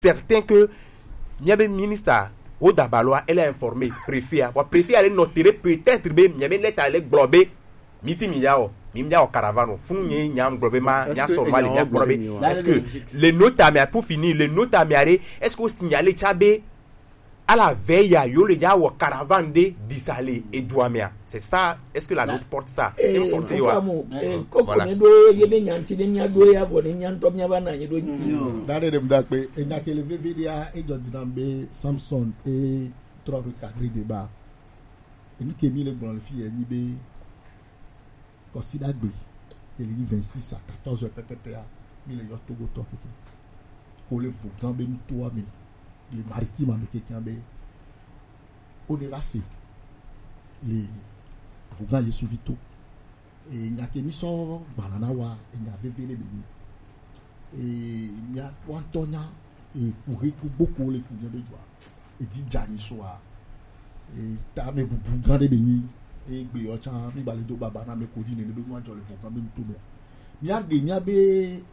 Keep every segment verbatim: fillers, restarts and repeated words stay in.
certain que il y a un ministre au Dabaloa, elle a informé préfet. Le préfet allait noter peut-être il y avait lettre allait glober miti miao, mimia au caravane. Fou ni nyam globe ma nya sorma nya globe. Est-ce que les notes à pour finir les notes à est-ce que signaler Tchabé à la veille à yo le ya au caravane de Dissalé et Douamia. C'est ça, est-ce que la note porte ça? Eh, porte voilà. Do yebe nyanti de nya do ya vo de nyanto nya bana nyi do nti. Dare dem da pe enya ke le V V D A e Jodinambe Samson et trois cadres de ba. Eni ke mi le bon le fi eni be consider gbe. Il est vingt-six à quatorze P P P A. Mi le yo Togo to ke. Ko le fu kan be to ami. Les maritimes avec quelqu'un be. Au-delà c'est les vous gagnez sous vito et il y a qui sont banana wa il y a V V D et il y a Antonia et pour tout beaucoup les coups de joie et dit Jani soa et t'as mes boubou grande béni et be ocha mi balé do baba na me kodi ne be moi jo le font quand même tout bien il y a des il y a be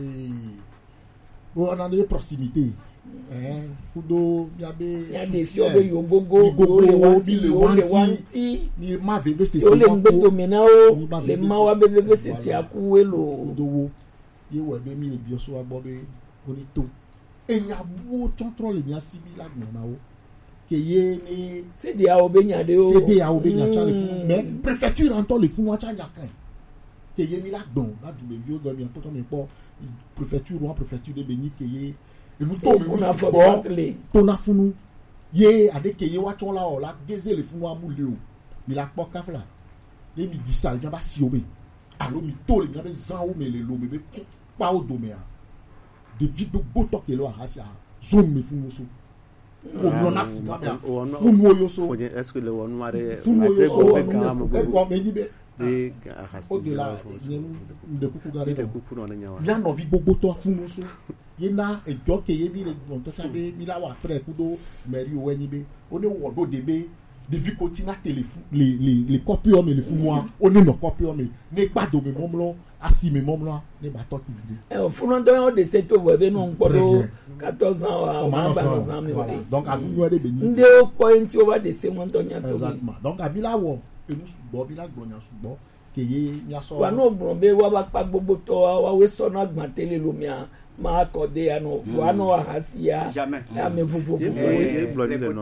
on a des proximités eh kudo il y a des il y a des fios de yobogo le wanti le wanti ni ma veve c'est le mbeto menao le mawa bebe c'est c'est akuwelo dowo ye we be mi le bioso abobe onito enya bu contrôle nya sibila gnonao ke ye ni c'est des a obenya de o c'est des a obenya cha le fun mais préfecture anto le fun wa cha nya kan ke ye ni la don la du le bio do mi to mi po préfecture ou préfecture de Béni ke ye et nous tombons bon ton afunu ye ade ke ye wa ton la o la geze le funu amule o mi la po kafla le mi disal nya ba si obe alo mi to le nya be zan o me le lo me be pa o do me a de vido boto ke lo a sia zone me funu so o mi ona si ka me funu yo so est-ce que le won mare funu yo so be kan mo ko me ni be de au-delà de coucou garé de coucou non nya wa ya no vi gbogbo to funu so yena ejo ke ye bi le bon to sabe bi la wa tre kudo meri o eni be oni wo do de be de vi continue téléphone les les les copies homme les fou moi oni no copie homme ne pa do me momlo asi me momlo ne ba to ti bi e o funu don o de se to vo be no npodo quatorze ans o ma ba no san mi o donc abu no de be ni nde o point over de se won to nya to exactement donc abi la wo e nu subo bi la gbo nya subo ke ye nya so wa no gbon be wa ba pa gbogbo to wa we so na gbon tele lo mi a ma accordé à nos voix nos hasia jamais à mes vous vous vous le bloqué de non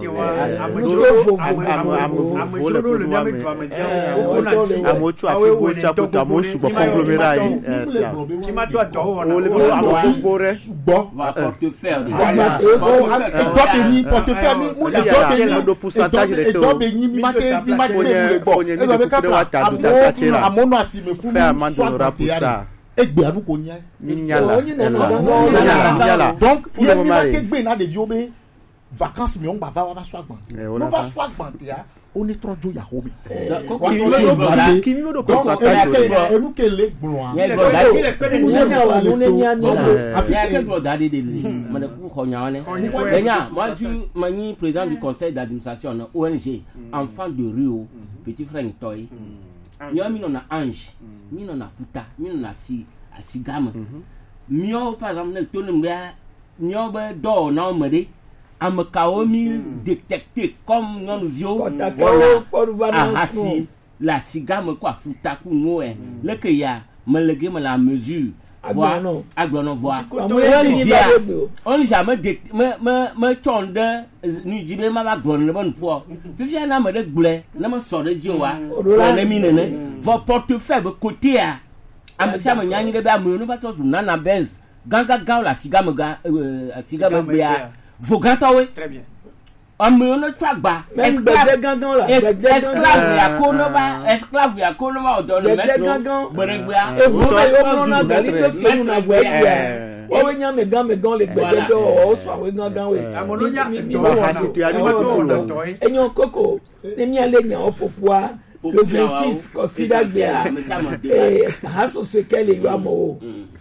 amochu afibo chapo tamosu ba conglomérat yi qui m'a doit o le bo amobore bon portefeuille doit béni portefeuille mi mu doit béni do pourcentage de to doit béni mi ma ke mi ma ke le bon e be ka amono asime fu mi so egbe adu ko nya nyala nyala donc il y a que gbe na de viobe vacances mi on ba va va so agban no va so agban ya on est trop jo ya hobi qui mi do pourcentage e nu ke le gbon ya go da nya wa no ne nya nya ya ke go da de de me de ku ko nya ne nya moi je mani président du conseil d'administration O N G enfant de Rio petit frère Toy yo mi no na ange mi no na puta mi no na si asigama mio par exemple ne to ne mbia mio be do na o mede am kawo mi détecter comme non vio voilà asi la sigama quoi puta ku no e le ke ya me lege me la mesure voilà non agbono voir on jamais me me me tonde nu jibe ma ba gbon le bon po fi fi na me de gble na me so de jiwa na mi nene vo portefeuille côté a am sia me nyanyi de ba mu no ba to su nana benz ganga ga la sigama ga sigama bia vo ganta we très bien am no twagba esclave gangan la esclave ya ko no ba esclave ya ko no ba odo le metro beregbia e vo e na gali to se na vo e o we nya me gan me gan le gbede do o so we gangan we amononya ba hasitu ani to enyo koko ne mi ale nya ofopua le vingt-six consider dia eh haso se kele yo amo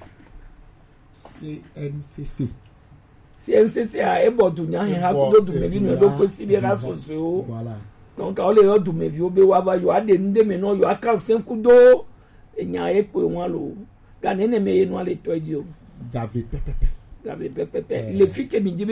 C N C C C N C C a ebodu nya he ha ko do me vi no do consider so voilà donc o le do me vi obe wa ba yo ade nde me no yo aka senku do enya e pe won lo ga ne ne me no ale toji o David pepepe la pépé les filles que mi dit